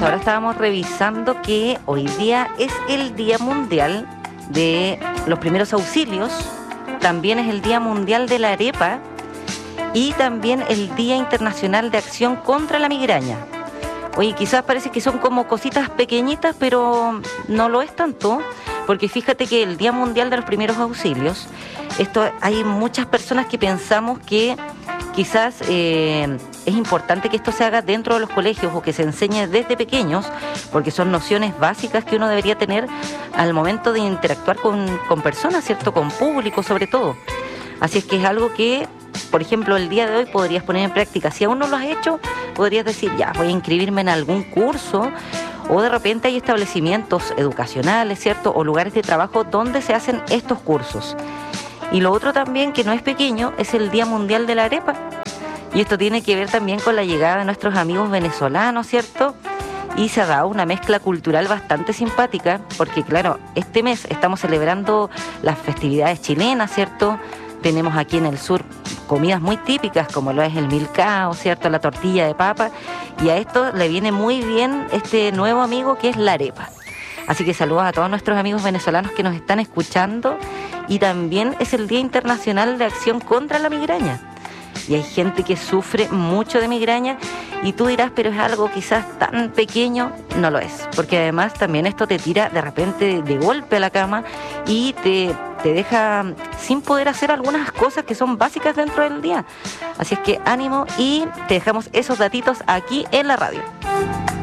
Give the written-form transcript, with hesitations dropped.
justo ahora estábamos revisando que hoy día es el Día Mundial de los Primeros Auxilios, también es el Día Mundial de la Arepa y también el Día Internacional de Acción contra la Migraña. Oye, quizás parece que son como cositas pequeñitas, pero no lo es tanto, porque fíjate que el Día Mundial de los Primeros Auxilios, hay muchas personas que pensamos que quizás es importante que esto se haga dentro de los colegios o que se enseñe desde pequeños, porque son nociones básicas que uno debería tener al momento de interactuar con personas, ¿cierto? Con público sobre todo. Así es que es algo que, por ejemplo, el día de hoy podrías poner en práctica. Si aún no lo has hecho, podrías decir, ya, voy a inscribirme en algún curso, o de repente hay establecimientos educacionales, ¿cierto? O lugares de trabajo donde se hacen estos cursos. Y lo otro también, que no es pequeño, es el Día Mundial de la Arepa. Y esto tiene que ver también con la llegada de nuestros amigos venezolanos, ¿cierto? Y se ha dado una mezcla cultural bastante simpática, porque claro, este mes estamos celebrando las festividades chilenas, ¿cierto? Tenemos aquí en el sur comidas muy típicas, como lo es el milcao, ¿cierto? La tortilla de papa. Y a esto le viene muy bien este nuevo amigo que es la arepa. Así que saludos a todos nuestros amigos venezolanos que nos están escuchando. Y también es el Día Internacional de Acción contra la Migraña. Y hay gente que sufre mucho de migraña y tú dirás, pero es algo quizás tan pequeño. No lo es, porque además también esto te tira de repente de golpe a la cama y te deja sin poder hacer algunas cosas que son básicas dentro del día. Así es que ánimo y te dejamos esos datitos aquí en la radio.